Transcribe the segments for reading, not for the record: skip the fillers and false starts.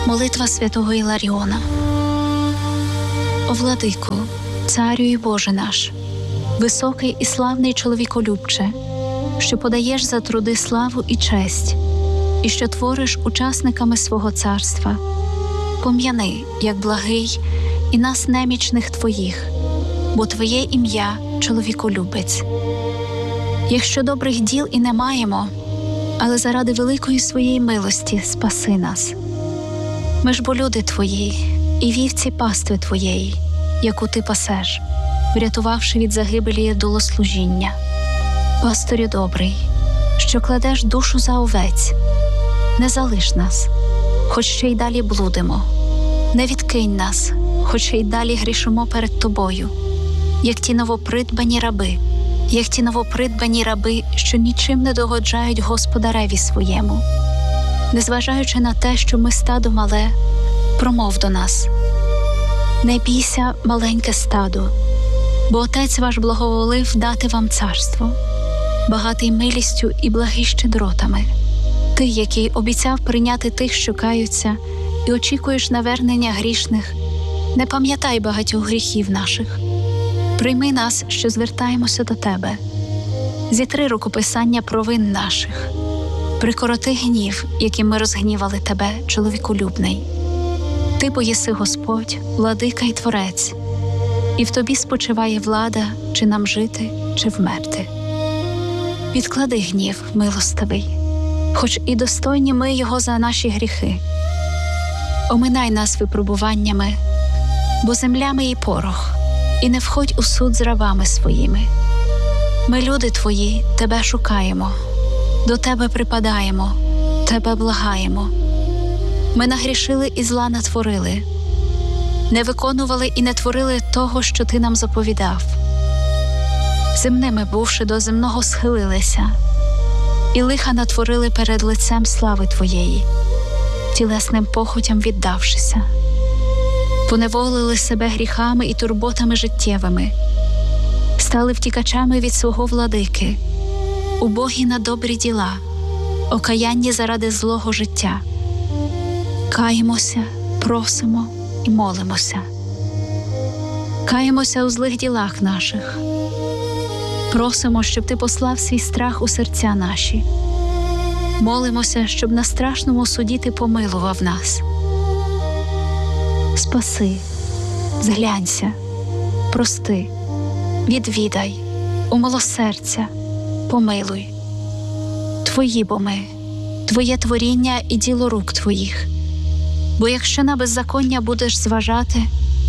Молитва святого Іларіона. О владико, царю і Боже наш, високий і славний чоловіколюбче, що подаєш за труди славу і честь, і що твориш учасниками свого царства, пом'яни, як благий, і нас немічних Твоїх, бо Твоє ім'я – чоловіколюбець. Якщо добрих діл і не маємо, але заради великої своєї милості спаси нас. Ми ж бо люди Твої, і вівці пастви Твоєї, яку Ти пасеш, врятувавши від загибелі долослужіння. Пастирю добрий, що кладеш душу за овець, не залиш нас, хоч ще й далі блудимо, не відкинь нас, хоч ще й далі грішимо перед Тобою, як ті новопридбані раби, що нічим не догоджають Господареві своєму. Незважаючи на те, що ми стадо мале, промов до нас: не бійся, маленьке стадо, бо Отець ваш благоволив дати вам царство, багатий милістю і благий щедротами. Ти, який обіцяв прийняти тих, що каються, і очікуєш навернення грішних, не пам'ятай багатьох гріхів наших. Прийми нас, що звертаємося до Тебе. Зітри рукописання провин наших. Прикороти гнів, яким ми розгнівали Тебе, чоловіколюбний. Ти бо єси Господь, владика й Творець, і в Тобі спочиває влада, чи нам жити, чи вмерти. Відклади гнів, милостивий, хоч і достойні ми його за наші гріхи. Оминай нас випробуваннями, бо земля ми і порох, і не входь у суд з рабами своїми. Ми, люди Твої, Тебе шукаємо, до Тебе припадаємо, Тебе благаємо. Ми нагрішили і зла натворили, не виконували і не творили того, що Ти нам заповідав. Земними бувши, до земного схилилися, і лиха натворили перед лицем слави Твоєї, тілесним похотям віддавшися. Поневолили себе гріхами і турботами життєвими, стали втікачами від свого владики, убогі на добрі діла, окаянні заради злого життя. Каємося, просимо і молимося. Каємося у злих ділах наших. Просимо, щоб Ти послав свій страх у серця наші. Молимося, щоб на страшному суді Ти помилував нас. Спаси, зглянься, прости, відвідай, умилосердься, помилуй. Твої бо ми, Твоє творіння і діло рук Твоїх. Бо якщо на беззаконня будеш зважати,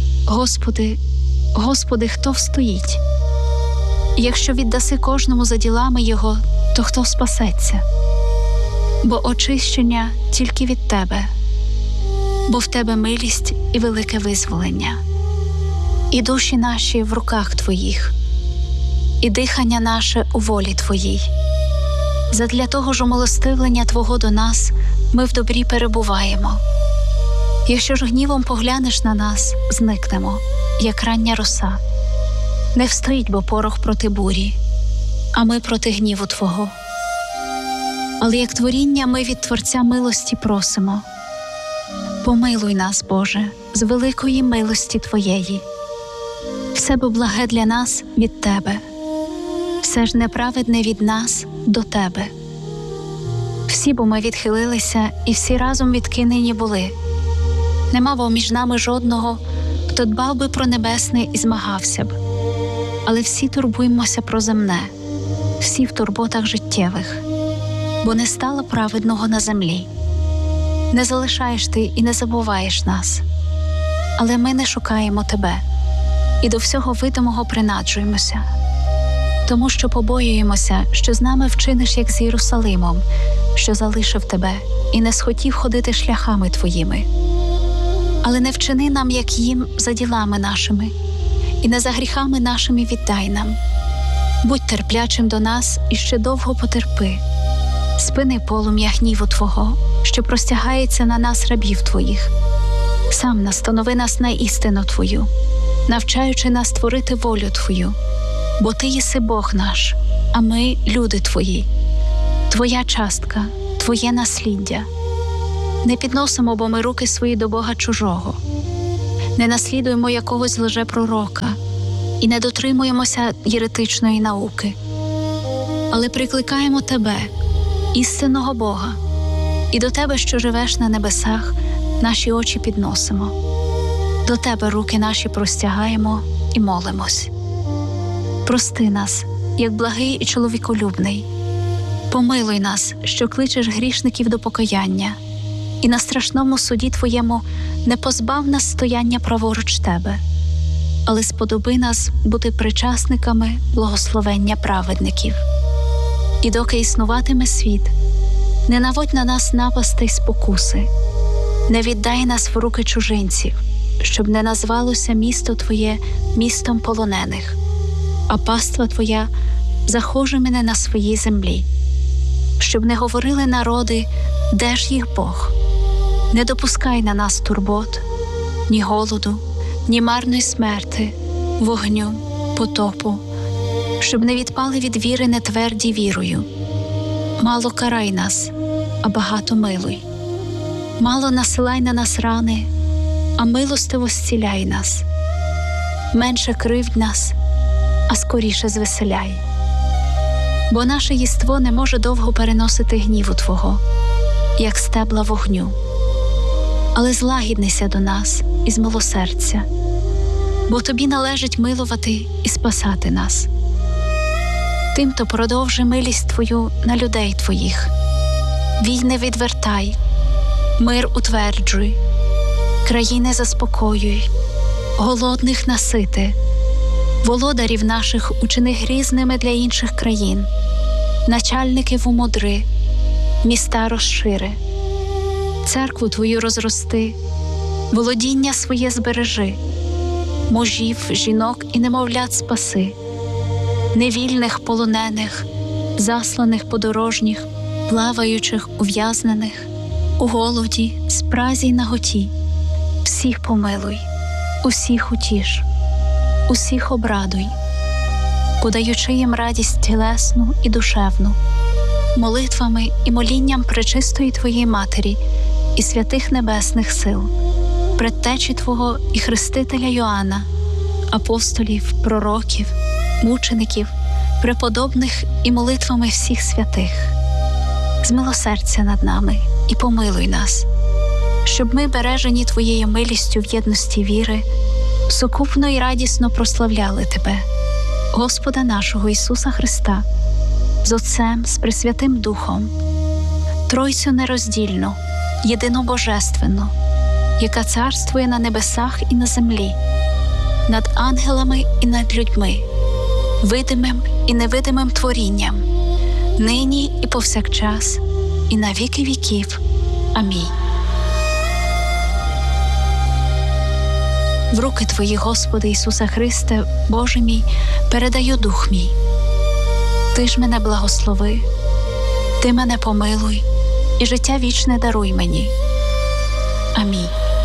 Господи, хто встоїть? І якщо віддаси кожному за ділами його, то хто спасеться? Бо очищення тільки від Тебе, бо в Тебе милість і велике визволення. І душі наші в руках Твоїх, і дихання наше у волі Твоїй. Задля того ж умилостивлення Твого до нас ми в добрі перебуваємо. Якщо ж гнівом поглянеш на нас, зникнемо, як рання роса. Не встоїть бо порох проти бурі, а ми проти гніву Твого. Але як творіння ми від Творця милості просимо. Помилуй нас, Боже, з великої милості Твоєї. Все бо благе для нас від Тебе, все ж неправедне від нас до Тебе. Всі бо ми відхилилися і всі разом відкинені були. Нема бо між нами жодного, хто дбав би про небесне і змагався б. Але всі турбуємося про земне, всі в турботах життєвих, бо не стало праведного на землі. Не залишаєш Ти і не забуваєш нас, але ми не шукаємо Тебе і до всього видимого принаджуємося, тому що побоюємося, що з нами вчиниш, як з Єрусалимом, що залишив Тебе і не схотів ходити шляхами Твоїми. Але не вчини нам, як їм, за ділами нашими, і не за гріхами нашими віддай нам. Будь терплячим до нас і ще довго потерпи. Спини полум'я гніву Твого, що простягається на нас, рабів Твоїх. Сам настанови нас на істину Твою, навчаючи нас творити волю Твою. Бо Ти єси Бог наш, а ми – люди Твої. Твоя частка, Твоє насліддя. Не підносимо бо ми руки свої до Бога чужого, не наслідуємо якогось лжепророка і не дотримуємося єретичної науки, але прикликаємо Тебе, істинного Бога, і до Тебе, що живеш на небесах, наші очі підносимо. До Тебе руки наші простягаємо і молимось. Прости нас, як благий і чоловіколюбний. Помилуй нас, що кличеш грішників до покаяння, і на страшному суді Твоєму не позбав нас стояння праворуч Тебе, але сподоби нас бути причасниками благословення праведників. І доки існуватиме світ, не наводь на нас напасти й спокуси, не віддай нас в руки чужинців, щоб не назвалося місто Твоє містом полонених, а паства Твоя захожими не на своїй землі. Щоб не говорили народи, де ж їх Бог. Не допускай на нас турбот, ні голоду, ні марної смерти, вогню, потопу, щоб не відпали від віри нетверді вірою. Мало карай нас, а багато милуй. Мало насилай на нас рани, а милостиво зціляй нас. Менше кривдь нас, а скоріше звеселяй. Бо наше єство не може довго переносити гніву Твого, як стебла вогню. Але злагіднися до нас із милосердя, бо Тобі належить милувати і спасати нас. Тимто продовжи милість Твою на людей Твоїх. Війни відвертай, мир утверджуй, країни заспокоюй, голодних насити, володарів наших учини грізними для інших країн, начальників умудри, міста розшири. Церкву Твою розрости, володіння своє збережи, мужів, жінок і немовлят спаси, невільних полонених, засланих подорожніх, плаваючих, ув'язнених, у голоді, спразі й наготі. Всіх помилуй, усіх утіш, усіх обрадуй, подаючи їм радість тілесну і душевну, молитвами і молінням пречистої Твоєї Матері і святих небесних сил, предтечі Твого і хрестителя Йоанна, апостолів, пророків, мучеників, преподобних і молитвами всіх святих. Змилосердься над нами і помилуй нас, щоб ми, бережені Твоєю милістю в єдності віри, сукупно і радісно прославляли Тебе, Господа нашого Ісуса Христа, з Отцем, з Пресвятим Духом, Тройцю нероздільну, єдину божественну, яка царствує на небесах і на землі, над ангелами і над людьми, видимим і невидимим творінням, нині і повсякчас, і на віки віків. Амінь. В руки Твої, Господи Ісусе Христе, Боже мій, передаю дух мій. Ти ж мене благослови, Ти мене помилуй, і життя вічне даруй мені. Амінь.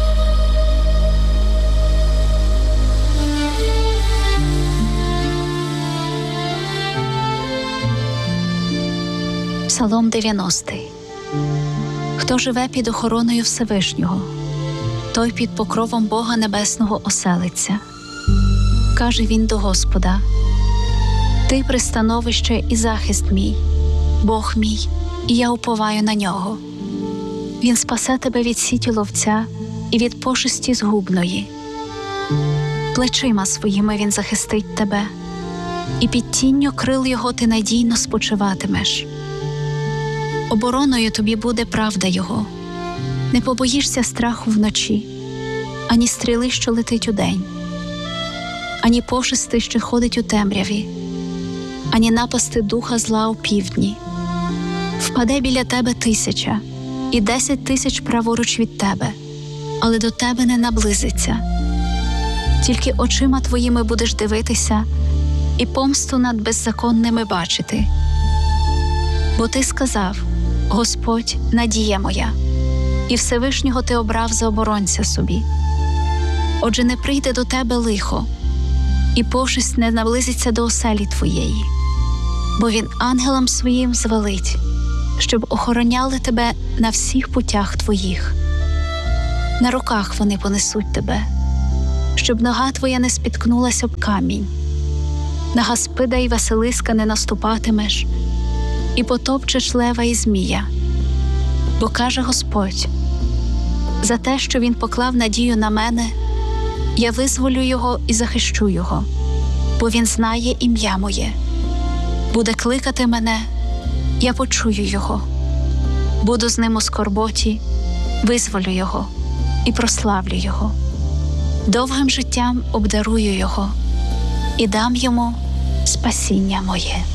Псалом 90. Хто живе під охороною Всевишнього, той під покровом Бога Небесного оселиться. Каже він до Господа: Ти пристановище і захист мій, Бог мій, і я уповаю на нього. Він спасе тебе від сіті ловця і від пошесті згубної. Плечима своїми він захистить тебе, і під тінню крил його ти надійно спочиватимеш. Обороною тобі буде правда його. Не побоїшся страху вночі, ані стріли, що летить удень, ані пошести, що ходить у темряві, ані напасти духа зла у півдні. Впаде біля тебе 1000, і 10 000 праворуч від тебе, але до тебе не наблизиться. Тільки очима твоїми будеш дивитися і помсту над беззаконними бачити. Бо ти сказав: Господь – надія моя, і Всевишнього ти обрав за оборонця собі. Отже, не прийде до тебе лихо, і пошесть не наблизиться до оселі твоєї, бо він ангелам своїм звелить, щоб охороняли тебе на всіх путях твоїх. На руках вони понесуть тебе, щоб нога твоя не спіткнулась об камінь. На Гаспида й Василиска не наступатимеш, і потопчеш лева і змія. Бо каже Господь: за те, що він поклав надію на мене, я визволю його і захищу його, бо він знає ім'я моє. Буде кликати мене, я почую його. Буду з ним у скорботі, визволю його і прославлю його. Довгим життям обдарую його і дам йому спасіння моє.